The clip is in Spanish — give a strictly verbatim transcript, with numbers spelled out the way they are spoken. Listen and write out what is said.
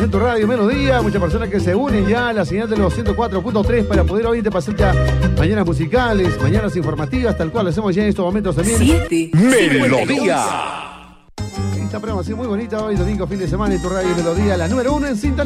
en tu radio Melodía. Muchas personas que se unen ya a la señal de los ciento cuatro punto tres para poder oírte pasar ya mañanas musicales, mañanas informativas, tal cual lo hacemos ya en estos momentos también. Siete. Melodía. Esta programación muy bonita hoy, domingo, fin de semana, en tu radio Melodía, la número uno en sintonía.